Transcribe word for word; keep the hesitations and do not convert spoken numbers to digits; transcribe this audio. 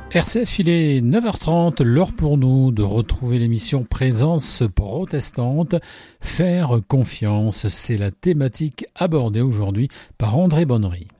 R C F, il est neuf heures trente, l'heure pour nous de retrouver l'émission Présence protestante. Faire confiance, c'est la thématique abordée aujourd'hui par André Bonnery.